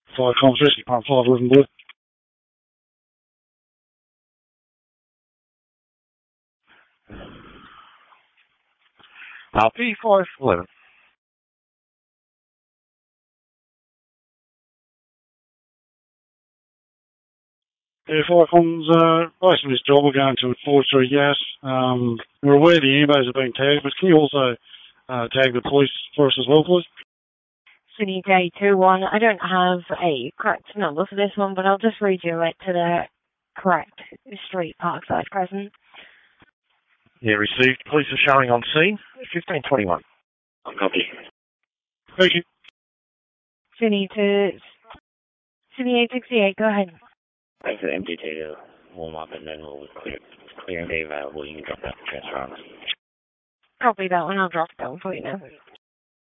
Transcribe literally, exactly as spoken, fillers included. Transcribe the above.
five Comms Rescue, Pump five eleven Blue. Uh, P five eleven. Yeah, five Comms, uh, based on this job, we're going to forty-three gas. Um, we're aware the ambos are being tagged, but can you also uh, tag the police for us as well, please? Sydney J two one, I don't have a correct number for this one, but I'll just redo it to the correct street, Parkside Crescent. Yeah, received. Police are showing on scene. fifteen twenty-one. I'll copy. Thank you. Sydney to Sydney eight sixty-eight, go ahead. Thanks for the M T T to warm up and then we'll clear, clear and be available. You can drop that transfer on us. Copy that one, I'll drop it down for you now.